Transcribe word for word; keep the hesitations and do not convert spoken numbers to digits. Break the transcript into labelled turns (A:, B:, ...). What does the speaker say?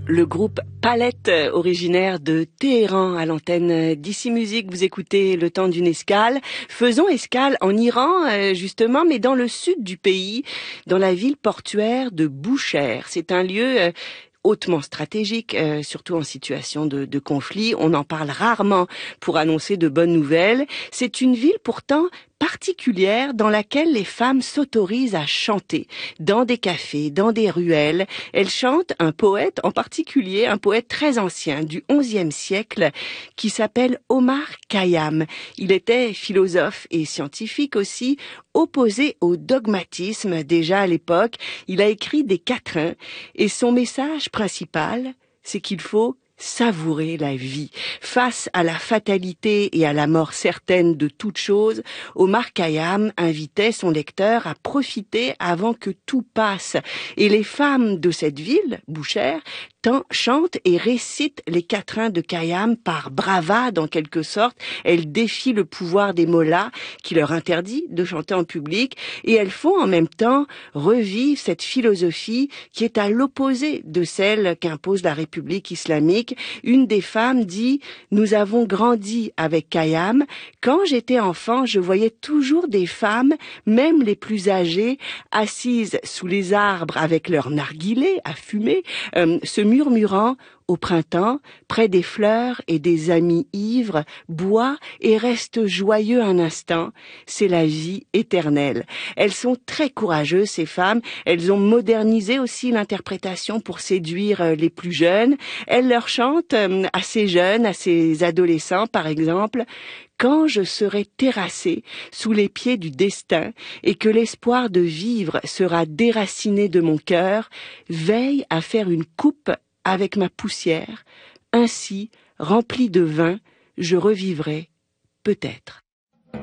A: Le groupe Palette, euh, originaire de Téhéran, à l'antenne d'Ici Musique. Vous écoutez Le temps d'une escale. Faisons escale en Iran, euh, justement, mais dans le sud du pays, dans la ville portuaire de Boucher. C'est un lieu euh, hautement stratégique, euh, surtout en situation de, de conflit. On en parle rarement pour annoncer de bonnes nouvelles. C'est une ville pourtant particulière dans laquelle les femmes s'autorisent à chanter dans des cafés, dans des ruelles. Elles chantent un poète en particulier, un poète très ancien du onzième siècle qui s'appelle Omar Khayyam. Il était philosophe et scientifique aussi, opposé au dogmatisme déjà à l'époque. Il a écrit des quatrains et son message principal, c'est qu'il faut savourer la vie. Face à la fatalité et à la mort certaine de toute chose, Omar Khayyam invitait son lecteur à profiter avant que tout passe. Et les femmes de cette ville, Boucher, chantent et récitent les quatrains de Khayyam par bravade en quelque sorte. Elles défient le pouvoir des mollahs qui leur interdit de chanter en public et elles font en même temps revivre cette philosophie qui est à l'opposé de celle qu'impose la République islamique. Une des femmes dit « Nous avons grandi avec Khayyam. Quand j'étais enfant, je voyais toujours des femmes, même les plus âgées, assises sous les arbres avec leur narguilé à fumer, euh, se murmurant au printemps, près des fleurs et des amis ivres, boit et reste joyeux un instant. C'est la vie éternelle. » Elles sont très courageuses, ces femmes. Elles ont modernisé aussi l'interprétation pour séduire les plus jeunes. Elles leur chantent à ces jeunes, à ces adolescents, par exemple, « Quand je serai terrassée sous les pieds du destin et que l'espoir de vivre sera déraciné de mon cœur, veille à faire une coupe avec ma poussière. Ainsi, remplie de vin, je revivrai peut-être. »